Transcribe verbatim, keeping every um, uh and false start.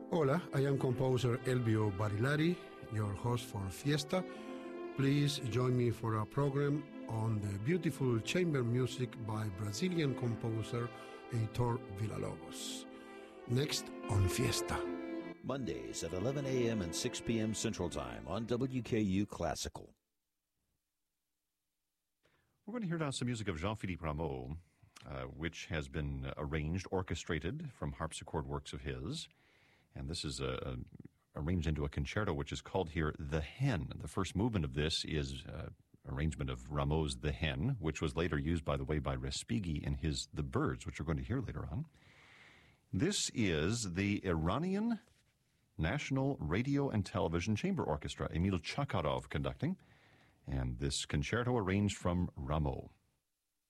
Hola, I am composer Elvio Barilari, your host for Fiesta. Please join me for a program on the beautiful chamber music by Brazilian composer Heitor Villa-Lobos. Next on Fiesta. Mondays at eleven a.m. and six p.m. Central Time on W K U Classical. We're going to hear now some music of Jean-Philippe Rameau, uh, which has been arranged, orchestrated from harpsichord works of his. And this is a, a, arranged into a concerto, which is called here The Hen. The first movement of this is uh, arrangement of Rameau's The Hen, which was later used, by the way, by Respighi in his The Birds, which we're going to hear later on. This is the Iranian National Radio and Television Chamber Orchestra, Emil Chakharov conducting, and this concerto arranged from Rameau.